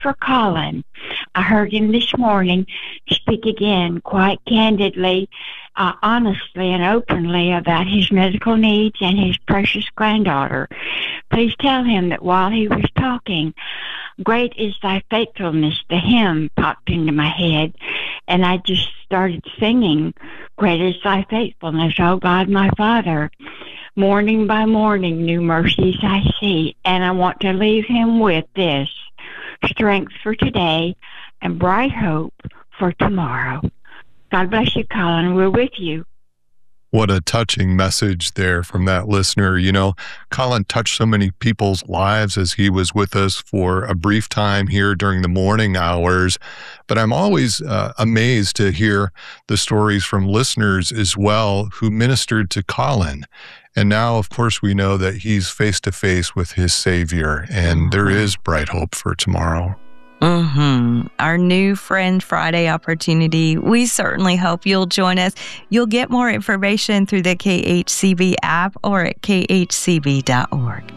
for Colin. I heard him this morning speak again quite candidly, honestly and openly about his medical needs and his precious granddaughter. Please tell him that while he was talking, "Great is thy faithfulness," the hymn popped into my head, and I just started singing, "Great is thy faithfulness, O God my Father. Morning by morning, new mercies I see." And I want to leave him with this: strength for today and bright hope for tomorrow. God bless you, Colin. We're with you. What a touching message there from that listener. You know, Colin touched so many people's lives as he was with us for a brief time here during the morning hours. But I'm always amazed to hear the stories from listeners as well who ministered to Colin. And now, of course, we know that he's face to face with his Savior, and there is bright hope for tomorrow. Our new Friend Friday opportunity. We certainly hope you'll join us. You'll get more information through the KHCB app or at khcb.org.